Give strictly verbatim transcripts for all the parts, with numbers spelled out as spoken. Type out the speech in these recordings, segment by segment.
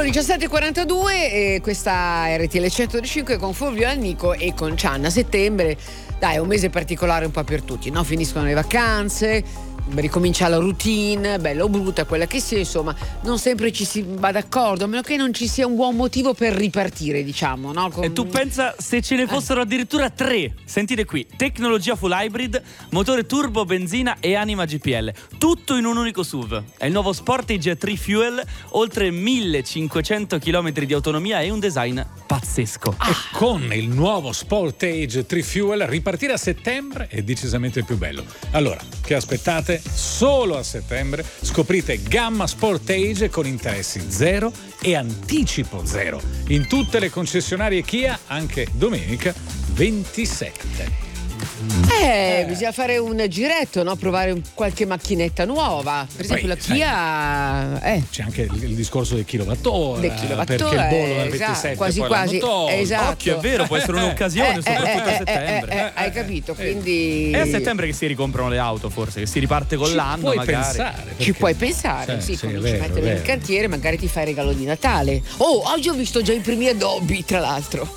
Sono diciassette e quarantadue e questa è R T L centocinque con Fulvio Amico e con Cianna. Settembre, dai, è un mese particolare un po' per tutti, no? Finiscono le vacanze, ricomincia la routine, bella o brutta, quella che sia, insomma, non sempre ci si va d'accordo, a meno che non ci sia un buon motivo per ripartire, diciamo, no? Con... E tu pensa se ce ne fossero addirittura tre. Sentite qui: tecnologia full hybrid, motore turbo, benzina e anima G P L, tutto in un unico S U V. È il nuovo Sportage tre Fuel, oltre millecinquecento chilometri di autonomia e un design pazzesco. Ah. E con il nuovo Sportage tre Fuel ripartire a settembre è decisamente più bello. Allora, che aspettate? Solo a settembre scoprite gamma Sportage con interessi zero e anticipo zero in tutte le concessionarie Kia, anche domenica ventisette. Eh, eh, bisogna fare un giretto, no? Provare un, qualche macchinetta nuova. Per esempio, Poi, la Kia. Eh. C'è anche il, il discorso del kilowattora. Del kilowattora, perché il bollo dal esatto, ventisette quasi poi quasi. Esatto. Occhio, è vero, può essere un'occasione, eh, soprattutto eh, a settembre. Eh, eh, eh, hai capito? Quindi. È a settembre che si ricomprano le auto, forse, che si riparte con ci l'anno, puoi magari. Pensare, perché... Ci puoi pensare, sì, sì, sì, cominci vero, a mettere in cantiere, magari ti fai il regalo di Natale. Oh, oggi ho visto già i primi addobbi, tra l'altro.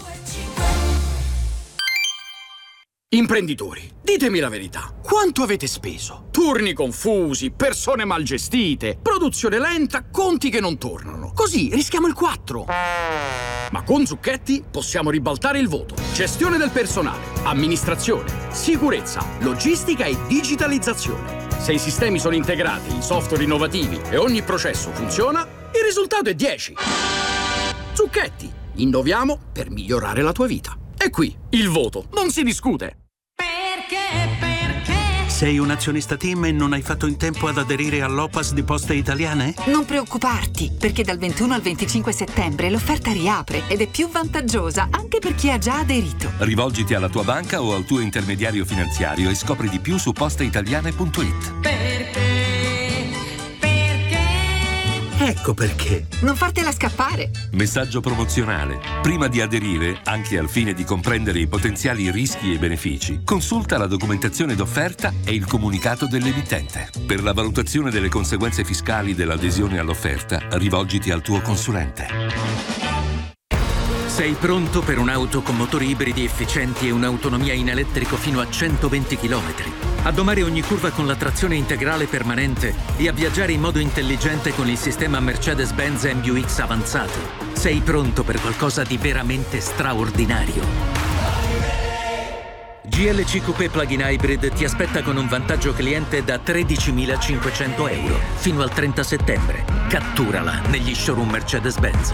Imprenditori, ditemi la verità. Quanto avete speso? Turni confusi, persone mal gestite, produzione lenta, conti che non tornano. Così rischiamo il quattro. Ma con Zucchetti possiamo ribaltare il voto. Gestione del personale, amministrazione, sicurezza, logistica e digitalizzazione. Se i sistemi sono integrati, i software innovativi e ogni processo funziona, il risultato è dieci. Zucchetti, innoviamo per migliorare la tua vita. E qui, il voto, non si discute. Sei un azionista TIM e non hai fatto in tempo ad aderire all'O P A S di Poste Italiane? Non preoccuparti, perché dal ventuno al venticinque settembre l'offerta riapre ed è più vantaggiosa anche per chi ha già aderito. Rivolgiti alla tua banca o al tuo intermediario finanziario e scopri di più su posteitaliane punto it. Perché? Ecco perché. Non fartela scappare. Messaggio promozionale. Prima di aderire, anche al fine di comprendere i potenziali rischi e benefici, consulta la documentazione d'offerta e il comunicato dell'emittente. Per la valutazione delle conseguenze fiscali dell'adesione all'offerta, rivolgiti al tuo consulente. Sei pronto per un'auto con motori ibridi efficienti e un'autonomia in elettrico fino a centoventi chilometri? A domare ogni curva con la trazione integrale permanente e a viaggiare in modo intelligente con il sistema Mercedes-Benz M U X avanzato. Sei pronto per qualcosa di veramente straordinario. G L C Coupé Plug-in Hybrid ti aspetta con un vantaggio cliente da tredicimilacinquecento euro fino al trenta settembre. Catturala negli showroom Mercedes-Benz.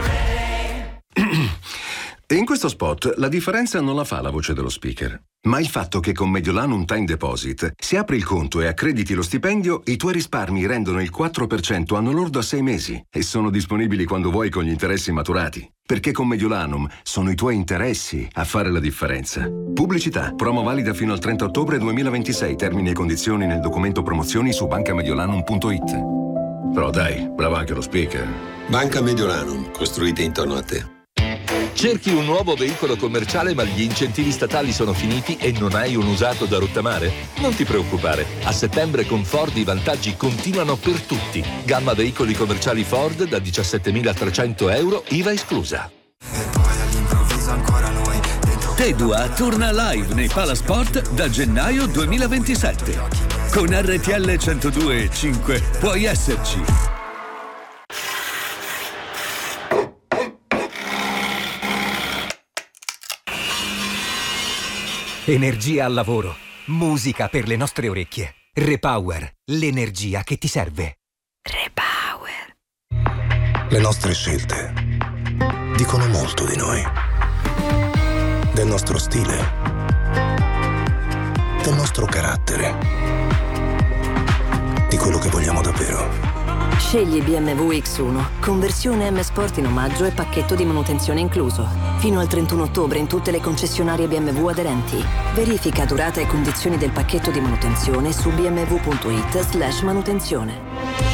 In questo spot la differenza non la fa la voce dello speaker, ma il fatto che con Mediolanum Time Deposit, se apri il conto e accrediti lo stipendio, i tuoi risparmi rendono il quattro per cento anno lordo a sei mesi e sono disponibili quando vuoi con gli interessi maturati. Perché con Mediolanum sono i tuoi interessi a fare la differenza. Pubblicità. Promo valida fino al trenta ottobre duemilaventisei. Termini e condizioni nel documento promozioni su banca mediolanum punto it. Però dai, brava anche lo speaker. Banca Mediolanum, costruite intorno a te. Cerchi un nuovo veicolo commerciale ma gli incentivi statali sono finiti e non hai un usato da rottamare? Non ti preoccupare, a settembre con Ford i vantaggi continuano per tutti. Gamma veicoli commerciali Ford da diciassettemilatrecento euro, I V A esclusa. Tedua torna live nei Palasport da gennaio duemilaventisette. Con R T L centodue e cinque puoi esserci. Energia al lavoro, musica per le nostre orecchie. Repower, l'energia che ti serve. Repower. Le nostre scelte dicono molto di noi. Del nostro stile. Del nostro carattere. Di quello che vogliamo davvero. Scegli B M W X uno, conversione M Sport in omaggio e pacchetto di manutenzione incluso. Fino al trentuno ottobre in tutte le concessionarie B M W aderenti. Verifica durata e condizioni del pacchetto di manutenzione su bmw punto it slash manutenzione.